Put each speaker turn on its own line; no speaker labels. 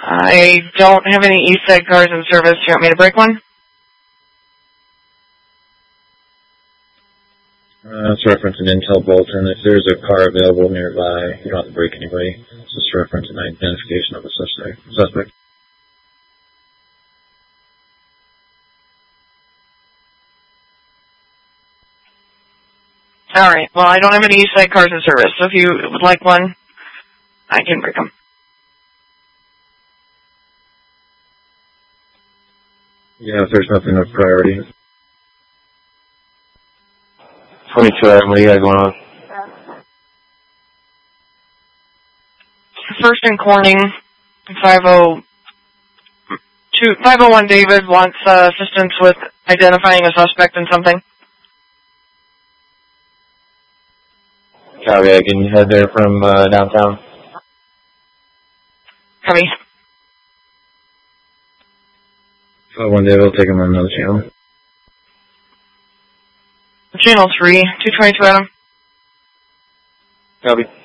I don't have any east side cars in service. Do you want me to break one?
Let's reference an Intel bulletin. If there's a car available nearby, you don't have to break anybody. Let's just reference an identification of the suspect.
Alright, well, I don't have any east side cars in service, so if you would like one, I can break them.
Yeah, if there's nothing of priority.
22 Adam, what do you got going on?
First in Corning, 501 David wants assistance with identifying a suspect in something.
Copy, I can head there from downtown.
Copy.
501 David, we'll take him on another channel.
Channel 3, 222 Adam.
Copy.